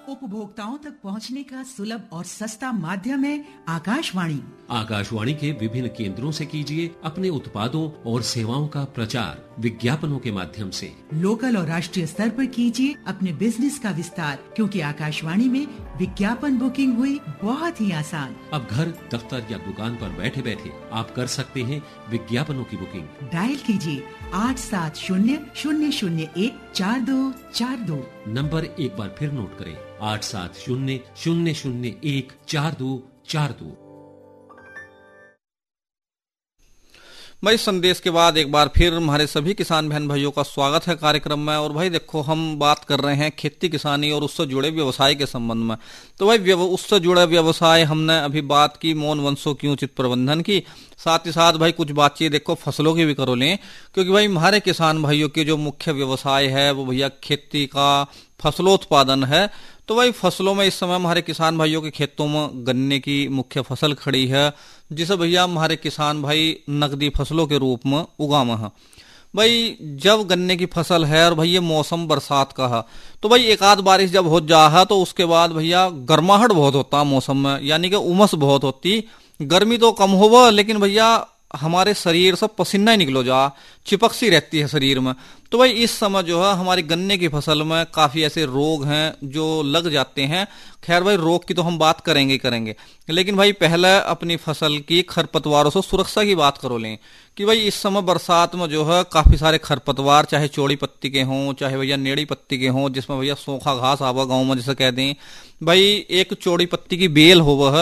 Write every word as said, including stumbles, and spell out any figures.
उपभोक्ताओं तक पहुंचने का सुलभ और सस्ता माध्यम है आकाशवाणी। आकाशवाणी के विभिन्न केंद्रों से कीजिए अपने उत्पादों और सेवाओं का प्रचार विज्ञापनों के माध्यम से। लोकल और राष्ट्रीय स्तर पर कीजिए अपने बिजनेस का विस्तार, क्योंकि आकाशवाणी में विज्ञापन बुकिंग हुई बहुत ही आसान। अब घर, दफ्तर या दुकान पर बैठे बैठे आप कर सकते हैं विज्ञापनों की बुकिंग। डायल कीजिए आठ सात शून्य शून्य शून्य एक चार दो चार दो। नंबर एक बार फिर नोट करें, आठ सात शून्य शून्य शून्य एक चार दो चार दो। भाई संदेश के बाद एक बार फिर हमारे सभी किसान बहन भाइयों का स्वागत है कार्यक्रम में। और भाई देखो, हम बात कर रहे हैं खेती किसानी और उससे जुड़े व्यवसाय के संबंध में। तो भाई उससे जुड़े व्यवसाय हमने अभी बात की मौन वंशों की उचित प्रबंधन की, साथ ही साथ भाई कुछ बातचीत देखो फसलों की भी करो लें, क्योंकि भाई हमारे किसान भाइयों के जो मुख्य व्यवसाय है वो भैया खेती का फसलोत्पादन है। तो भाई फसलों में इस समय हमारे किसान भाइयों के खेतों में गन्ने की मुख्य फसल खड़ी है, जिसे भैया हमारे किसान भाई नकदी फसलों के रूप में उगाम है। भाई जब गन्ने की फसल है और भैया मौसम बरसात का है, तो भाई एक आध बारिश जब हो जा है तो उसके बाद भैया गर्माहट बहुत होता है मौसम में, यानी कि उमस बहुत होती। गर्मी तो कम हो लेकिन भैया हमारे शरीर से पसीना ही निकलो जा, चिपक सी रहती है शरीर में। तो भाई इस समय जो है हमारी गन्ने की फसल में काफी ऐसे रोग हैं जो लग जाते हैं। खैर भाई रोग की तो हम बात करेंगे करेंगे लेकिन भाई पहले अपनी फसल की खरपतवारों से सुरक्षा की बात करो लें कि भाई इस समय बरसात में जो है काफी सारे खरपतवार, चाहे चौड़ी पत्ती के हों चाहे भैया नेड़ी पत्ती के हों, जिसमें भैया सूखा घास आवा गाँव में जैसे कह दें। भाई एक चौड़ी पत्ती की बेल हो वह